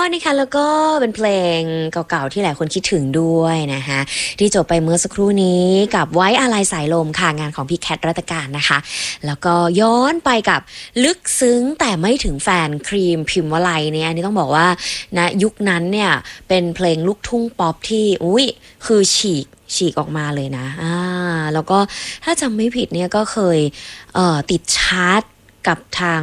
นะคะแล้วก็เป็นเพลงเก่าๆที่หลายคนคิดถึงด้วยนะคะที่จบไปเมื่อสักครู่นี้กับไว้อาลัยสายลมค่ะงานของพี่แคทรัตการนะคะแล้วก็ย้อนไปกับลึกซึ้งแต่ไม่ถึงแฟนครีมพิมพ์วลัยเนี่ยอันนี้ต้องบอกว่านะยุคนั้นเนี่ยเป็นเพลงลูกทุ่งป๊อปที่คือฉีกออกมาเลยนะแล้วก็ถ้าจำไม่ผิดเนี่ยก็เคยติดชาร์ตกับทาง